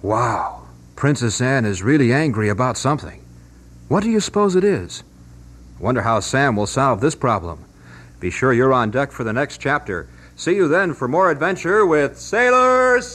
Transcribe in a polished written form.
Wow. Princess Anne is really angry about something. What do you suppose it is? Wonder how Sam will solve this problem. Be sure you're on deck for the next chapter. See you then for more adventure with Sailor